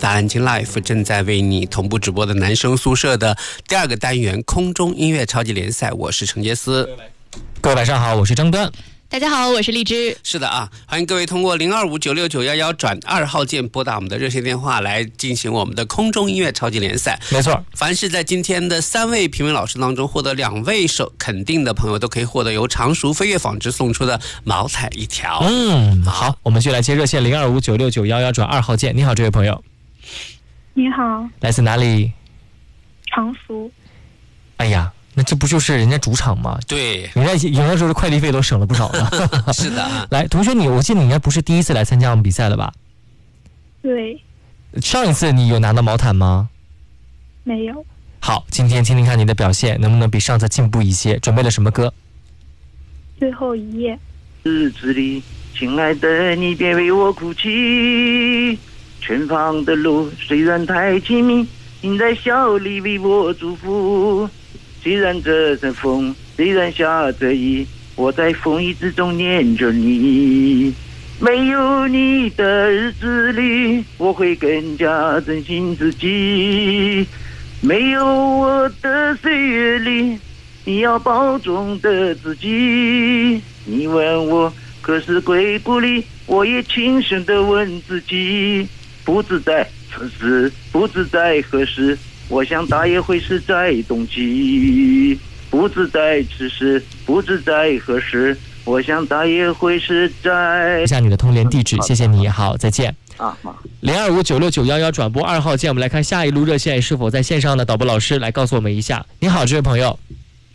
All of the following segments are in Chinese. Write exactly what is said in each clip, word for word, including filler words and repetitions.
大蓝鲸 Life 正在为你同步直播的男生宿舍的第二个单元空中音乐超级联赛，我是陈杰斯。 各位晚上好，我是张端。 大家好，我是荔枝。 是的啊，欢迎各位通过零二五九六九幺幺转二号键拨打我们的热线电话来进行我们的空中音乐超级联赛。 没错， 凡是在今天的三位评委老师当中获得两位手肯定的朋友，都可以获得由常熟飞跃纺织送出的毛彩一条。 嗯，好，我们就来接热线零二五九六九幺幺转二号键。你好，这位朋友。 你好， 来自哪里？ 常熟。 哎呀，那这不就是人家主场吗？ 对， 人家有的时候快递费都省了不少了。 是的啊。 来，同学你，我记得你应该不是第一次来参加我们比赛了吧？ 对。 上一次你有拿到毛毯吗？ 没有。 好，今天听听看你的表现能不能比上次进步一些。准备了什么歌？ 最后一页。 日子里，亲爱的，你别为我哭泣。前方的路虽然太亲密，请在笑里为我祝福。虽然这阵风，虽然下着雨，我在风雨之中念着你。没有你的日子里，我会更加珍惜自己。没有我的岁月里，你要保重的自己。你问我可是归故里，我也轻声地问自己。不知在此时，不知在何时，我想大约会是在冬季。不知在此时，不知在何时，我想大约会是在。 一下你的通联地址，谢谢你。好，再见。 啊，好。 零二五九六九幺幺转播二号键，我们来看下一路热线是否在线上的导播老师来告诉我们一下。你好，这位朋友。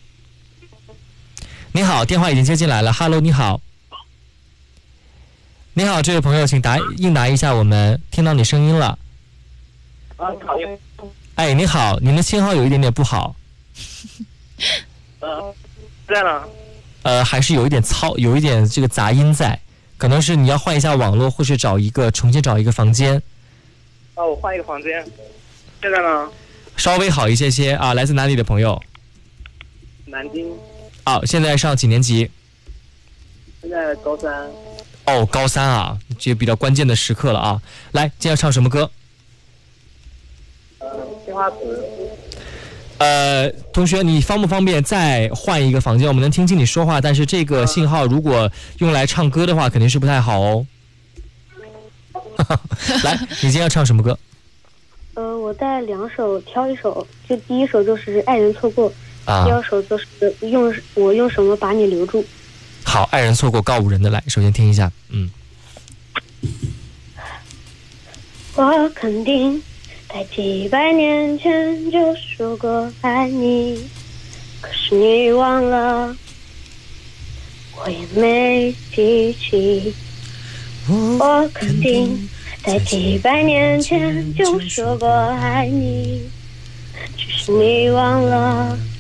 你好，电话已经接进来了。Hello， 你好。你好，这位朋友，请答应答一下，我们听到你声音了。 啊，讨厌。 哎，你好，您的信号有一点点不好。 呃，在了。 呃，还是有一点嘈，有一点这个杂音在，可能是你要换一下网络，或是找一个重新找一个房间。 啊，我换一个房间。现在呢？ 稍微好一些些啊。来自哪里的朋友？ 南京。 哦，现在上几年级？ 现在高三。 哦，高三啊，这比较关键的时刻了啊。来，今天要唱什么歌？ 呃，青花瓷。 呃，同学，你方不方便再换一个房间？我们能听清你说话，但是这个信号如果用来唱歌的话，肯定是不太好哦。来，你今天要唱什么歌？ 呃，我带两首，挑一首，就第一首就是《爱人错过》，啊，第二首就是用我用什么把你留住。 好，爱人错过告五人的来，首先听一下，嗯。 我肯定在几百年前就说过爱你，可是你忘了，我也没记起。我肯定在几百年前就说过爱你，只是你忘了，